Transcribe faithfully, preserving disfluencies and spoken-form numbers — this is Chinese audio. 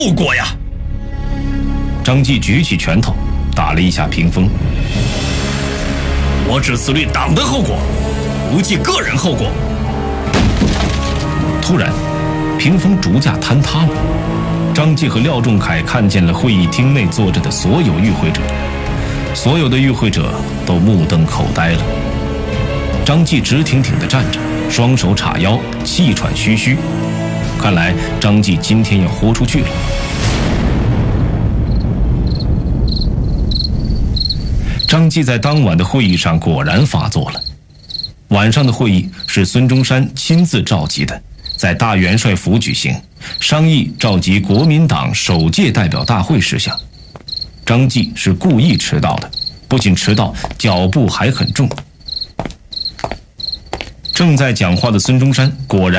后果呀！ 张继举起拳头，打了一下屏风。 我只思虑党的后果，不计个人后果。 突然，屏风竹架坍塌了。张继和廖仲恺看见了会议厅内坐着的所有与会者，所有的与会者都目瞪口呆了。张继直挺挺地站着，双手叉腰，气喘吁吁。看来张继今天要豁出去了。张继在当晚的会议上果然发作了。晚上的会议是孙中山亲自召集的，在大元帅府举行，商议召集国民党首届代表大会事项。张继是故意迟到的，不仅迟到，脚步还很重。正在讲话的孙中山果然